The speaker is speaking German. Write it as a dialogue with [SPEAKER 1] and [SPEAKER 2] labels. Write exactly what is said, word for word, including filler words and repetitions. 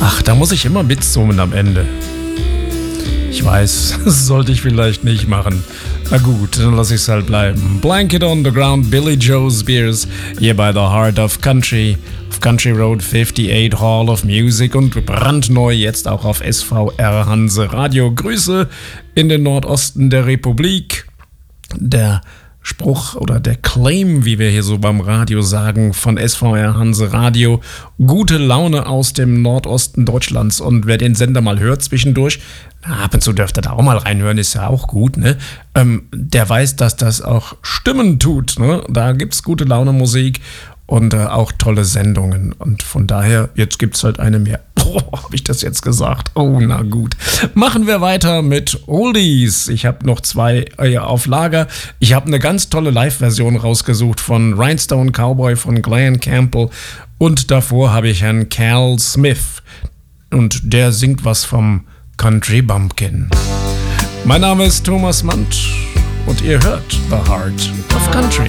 [SPEAKER 1] Ach, da muss ich immer mitzoomen am Ende. Ich weiß, das sollte ich vielleicht nicht machen. Na gut, dann lasse ich es halt bleiben. Blanket on the Ground, Billy Joe Spears, hier bei The Heart of Country, auf Country Road fünfundachtzig, Hall of Music und brandneu jetzt auch auf S V R Hanse Radio. Grüße in den Nordosten der Republik. Der Spruch oder der Claim, wie wir hier so beim Radio sagen, von S V R Hanse Radio: gute Laune aus dem Nordosten Deutschlands. Und wer den Sender mal hört zwischendurch, na, ab und zu dürfte da auch mal reinhören, ist ja auch gut, ne? Ähm, der weiß, dass das auch Stimmen tut, ne? Da gibt's gute Laune Musik und äh, auch tolle Sendungen. Und von daher, jetzt gibt's halt eine mehr. Oh, habe ich das jetzt gesagt? Oh, na gut. Machen wir weiter mit Oldies. Ich habe noch zwei äh, auf Lager. Ich habe eine ganz tolle Live-Version rausgesucht von Rhinestone Cowboy von Glen Campbell. Und davor habe ich Herrn Cal Smith. Und der singt was vom Country Bumpkin. Mein Name ist Thomas Mandt und ihr hört The Heart of Country.